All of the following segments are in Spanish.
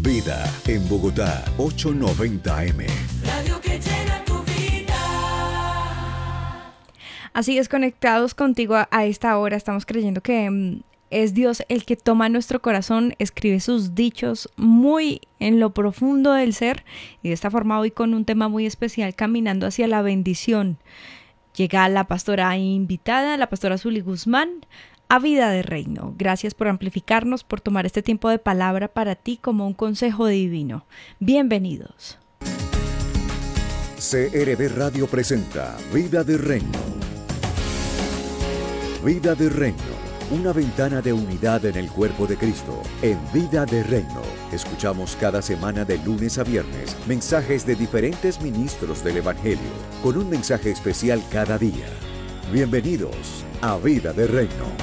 Vida en Bogotá, 890M. Radio que llena tu vida. Así es, conectados contigo a esta hora, estamos creyendo que es Dios el que toma nuestro corazón, escribe sus dichos muy en lo profundo del ser, y de esta forma hoy con un tema muy especial, caminando hacia la bendición. Llega la pastora invitada, la pastora Zuli Guzmán, a Vida de Reino. Gracias por amplificarnos, por tomar este tiempo de palabra para ti como un consejo divino. Bienvenidos. CRB Radio presenta Vida de Reino. Vida de Reino, una ventana de unidad en el cuerpo de Cristo. En Vida de Reino, escuchamos cada semana de lunes a viernes mensajes de diferentes ministros del Evangelio, con un mensaje especial cada día. Bienvenidos a Vida de Reino.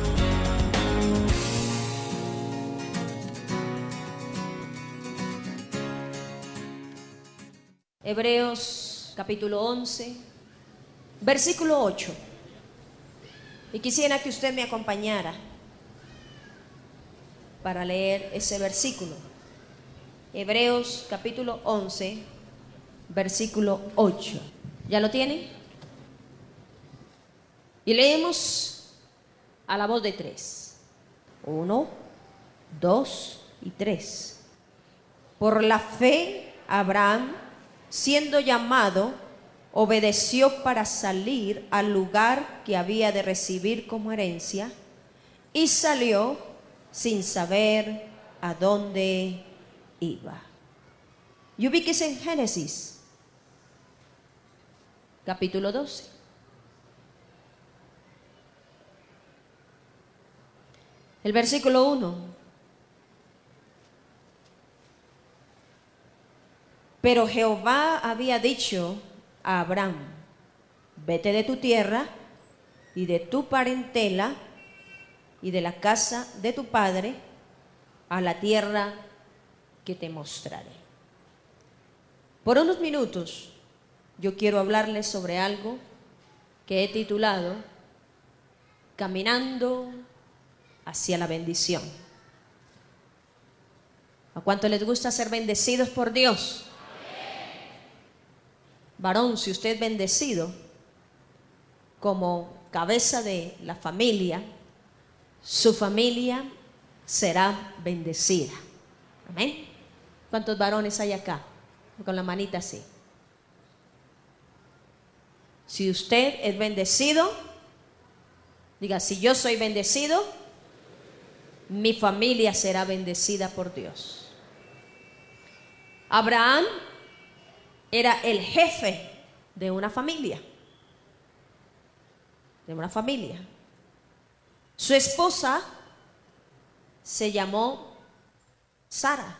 Hebreos capítulo 11, versículo 8. Y quisiera que usted me acompañara para leer ese versículo. Hebreos capítulo 11, versículo 8. ¿Ya lo tienen? Y leemos a la voz de 3. 1, 2 y 3. Por la fe, Abraham, siendo llamado, obedeció para salir al lugar que había de recibir como herencia, y salió sin saber a dónde iba. Y ubíquese en Génesis, capítulo 12. El versículo 1. Pero Jehová había dicho a Abraham: vete de tu tierra y de tu parentela y de la casa de tu padre a la tierra que te mostraré. Por unos minutos yo quiero hablarles sobre algo que he titulado Caminando hacia la bendición. ¿A cuánto les gusta ser bendecidos por Dios? Varón, si usted es bendecido como cabeza de la familia, su familia será bendecida. Amén. ¿Cuántos varones hay acá? Con la manita así. Si usted es bendecido, diga: si yo soy bendecido, mi familia será bendecida por Dios. Abraham era el jefe de una familia. Su esposa se llamó Sara.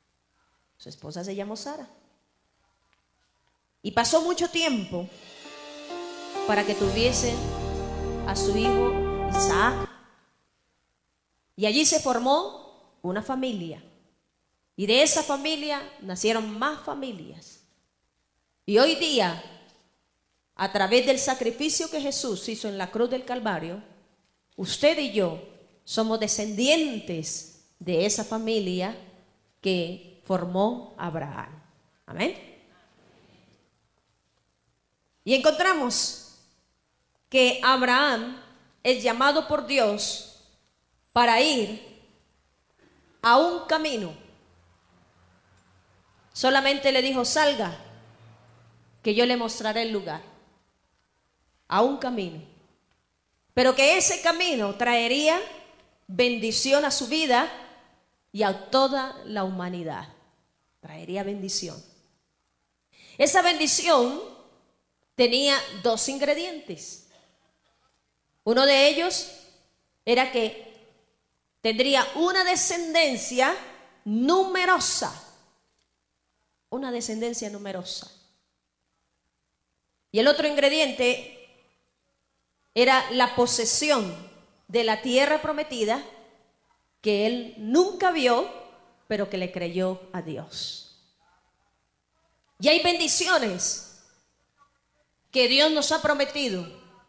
Y pasó mucho tiempo para que tuviesen a su hijo Isaac. Y allí se formó una familia. Y de esa familia nacieron más familias. Y hoy día, a través del sacrificio que Jesús hizo en la cruz del Calvario, usted y yo somos descendientes de esa familia que formó Abraham. Amén. Y encontramos que Abraham es llamado por Dios para ir a un camino. Solamente le dijo: salga, que yo le mostraré el lugar. A un camino. Pero que ese camino traería bendición a su vida y a toda la humanidad. Traería bendición. Esa bendición tenía dos ingredientes. Uno de ellos era que tendría una descendencia numerosa. Una descendencia numerosa. Y el otro ingrediente era la posesión de la tierra prometida que él nunca vio, pero que le creyó a Dios. Y hay bendiciones que Dios nos ha prometido